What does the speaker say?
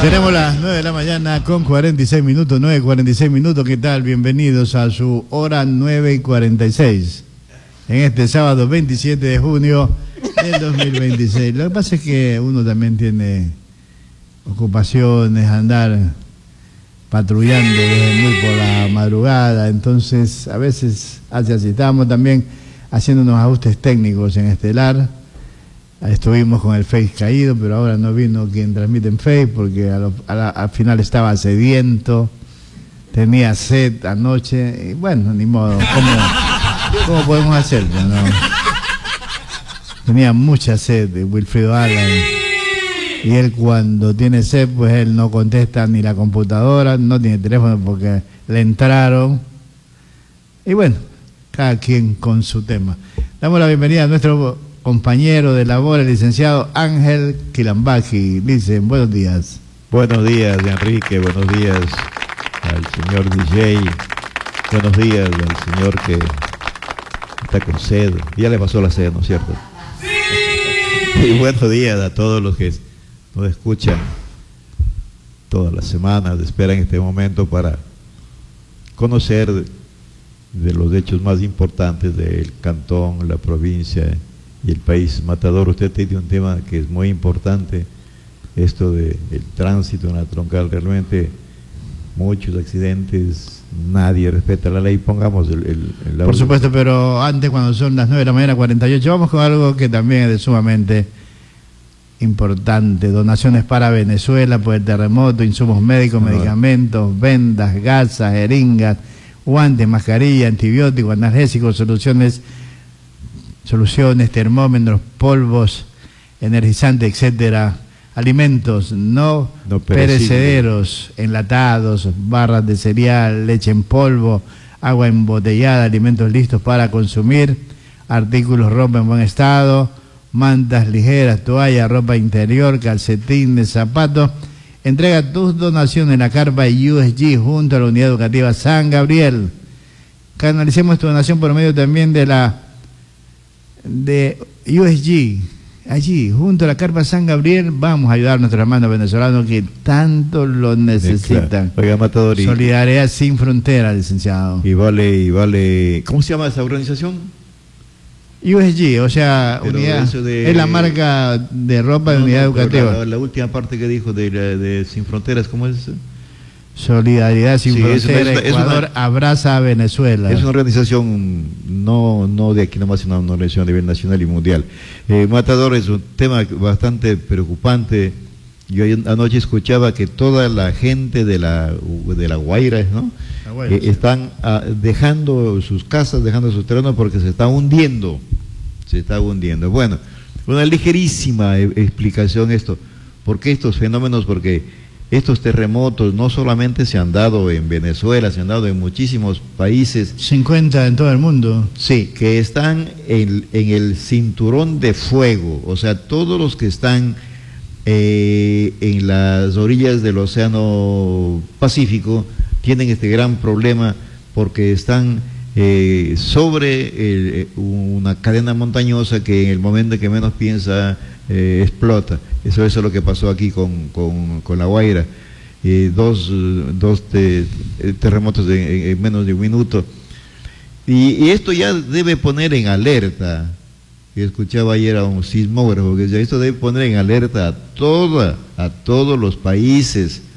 Tenemos las 9 de la mañana con 46 minutos, 9:46 minutos. ¿Qué tal? Bienvenidos a su hora 9:46. En este sábado 27 de junio del 2026. Lo que pasa es que uno también tiene ocupaciones, andar patrullando desde muy por la madrugada. Entonces, a veces hace así. Estábamos también haciendo unos ajustes técnicos en Estelar. Estuvimos con el Face caído, pero ahora no vino quien transmite en Face porque al final estaba sediento, tenía sed anoche, y bueno, ni modo, ¿cómo podemos hacerlo? ¿No? Tenía mucha sed de Wilfrido Alan, y él cuando tiene sed, pues él no contesta ni la computadora, no tiene teléfono porque le entraron, y bueno, cada quien con su tema. Damos la bienvenida a nuestro compañero de labor, el licenciado Ángel Quilambaji. Dicen, buenos días. Buenos días, Enrique, buenos días al señor DJ, buenos días al señor que está con sed, ya le pasó la sed, ¿no es cierto? Sí. Y buenos días a todos los que nos escuchan todas las semanas, esperan este momento para conocer de los hechos más importantes del cantón, la provincia y el país. Matador, usted tiene un tema que es muy importante, esto del tránsito en la troncal. Realmente muchos accidentes, nadie respeta la ley. Pongamos el Por supuesto, pero antes, cuando son las 9 de la mañana 48, vamos con algo que también es de sumamente importante. Donaciones para Venezuela por el terremoto, insumos médicos, medicamentos, vendas, gasas, jeringas, guantes, mascarilla, antibióticos, analgésicos, soluciones, termómetros, polvos, energizantes, etcétera, alimentos no perecederos, enlatados, barras de cereal, leche en polvo, agua embotellada, alimentos listos para consumir, artículos, ropa en buen estado, mantas ligeras, toallas, ropa interior, calcetines, zapatos. Entrega tus donaciones en la carpa USG junto a la Unidad Educativa San Gabriel. Canalicemos tu donación por medio también de USG, allí, junto a la carpa San Gabriel. Vamos a ayudar a nuestros hermanos venezolanos que tanto lo necesitan. Oiga, Matador, Solidaridad sin fronteras, licenciado. Y vale, ¿cómo se llama esa organización? USG, o sea, unidad, es la marca de ropa de Unidad Educativa. La última parte que dijo de Sin Fronteras, ¿cómo es? Solidaridad sin fronteras, Ecuador abraza a Venezuela. Es una organización no de aquí nomás, sino una organización a nivel nacional y mundial. Matador, es un tema bastante preocupante. Yo anoche escuchaba que toda la gente de la Guaira, ¿no? Sí. Están dejando sus casas, dejando sus terrenos porque se está hundiendo. Bueno, una ligerísima explicación esto. ¿Por qué estos fenómenos? Porque estos terremotos no solamente se han dado en Venezuela, se han dado en muchísimos países. 50 en todo el mundo. Sí, que están en el cinturón de fuego, o sea, todos los que están en las orillas del Océano Pacífico tienen este gran problema porque están sobre una cadena montañosa que en el momento que menos piensa explota. Eso es lo que pasó aquí con La Guaira. Dos terremotos en menos de un minuto. Y esto ya debe poner en alerta. Yo escuchaba ayer a un sismógrafo que decía, esto debe poner en alerta a todos los países